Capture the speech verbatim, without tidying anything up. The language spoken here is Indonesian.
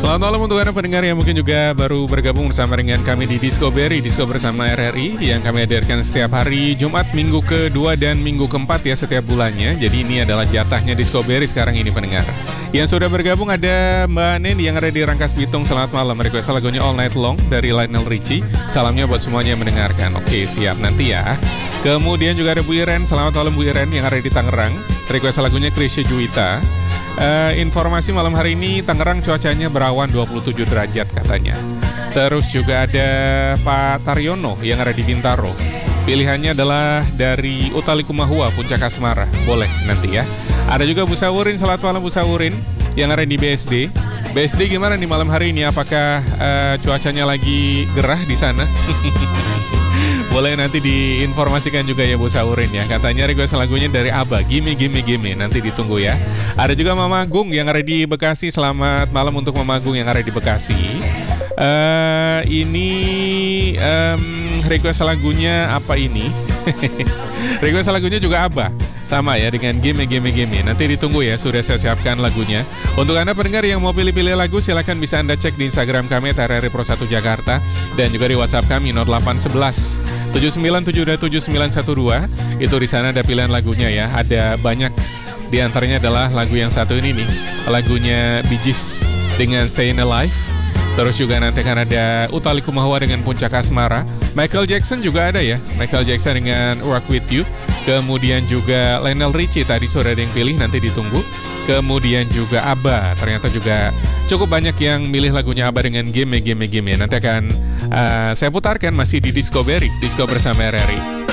Selamat malam untuk Anda pendengar yang mungkin juga baru bergabung bersama dengan kami di Discovery, Disco bersama R R I yang kami hadirkan setiap hari Jumat, minggu kedua dan minggu keempat ya setiap bulannya. Jadi ini adalah jatahnya Discovery sekarang ini pendengar. Yang sudah bergabung ada Mbak Nen yang ada di Rangkas Bitung. Selamat malam, request lagunya All Night Long dari Lionel Richie. Salamnya buat semuanya yang mendengarkan. Oke, siap nanti ya. Kemudian juga ada Bu Iren, selamat malam Bu Iren yang ada di Tangerang. Request lagunya Krisya Juwita. Uh, informasi malam hari ini Tangerang cuacanya berawan dua puluh tujuh derajat katanya. Terus juga ada Pak Taryono yang ada di Bintaro. Pilihannya adalah dari Utali Kumahua, Puncak Asmara. Boleh nanti ya. Ada juga Bu Sawurin, selamat malam Bu Sawurin yang ada di B S D. B S D gimana nih malam hari ini? Apakah uh, cuacanya lagi gerah di sana? Boleh nanti diinformasikan juga ya Bu Saurin ya. Katanya request lagunya dari Abah, Gimme Gimme Gimme. Nanti ditunggu ya. Ada juga Mama Agung yang ada di Bekasi. Selamat malam untuk Mama Agung yang ada di Bekasi. uh, Ini um, request lagunya apa ini? Request lagunya juga Abah. Sama ya dengan Gimme Gimme Gimme. Nanti ditunggu ya, sudah saya siapkan lagunya. Untuk Anda pendengar yang mau pilih-pilih lagu, silakan bisa Anda cek di Instagram kami R R I Pro satu Jakarta. Dan juga di WhatsApp kami nol delapan satu satu tujuh sembilan tujuh dua tujuh sembilan satu dua. Itu di sana ada pilihan lagunya ya. Ada banyak, di antaranya adalah lagu yang satu ini nih, lagunya Bee Gees dengan Stayin' Alive. Terus juga nanti akan ada Utali Kumahua dengan Puncak Asmara. Michael Jackson juga ada ya, Michael Jackson dengan Rock With You. Kemudian juga Lionel Richie, tadi sudah ada yang pilih, nanti ditunggu. Kemudian juga Abba, ternyata juga cukup banyak yang milih lagunya Abba dengan Gimme Gimme Gimme. Nanti akan uh, saya putarkan masih di Discovery, Disco bersama R R I.